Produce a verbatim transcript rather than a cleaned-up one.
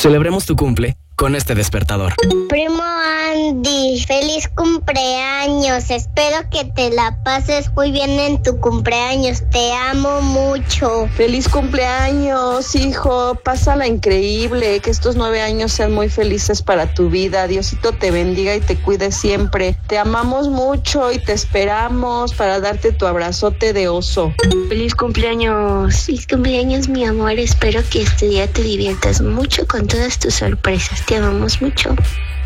Celebremos tu cumple con este despertador. Primo Andy, feliz cumpleaños. Espero que te la pases muy bien en tu cumpleaños. Te amo mucho. Feliz cumpleaños, hijo. Pásala increíble. Que estos nueve años sean muy felices para tu vida. Diosito te bendiga y te cuide siempre. Te amamos mucho y te esperamos para darte tu abrazote de oso. Feliz cumpleaños. Feliz cumpleaños, mi amor. Espero que este día te diviertas mucho con todas tus sorpresas. Te amamos mucho.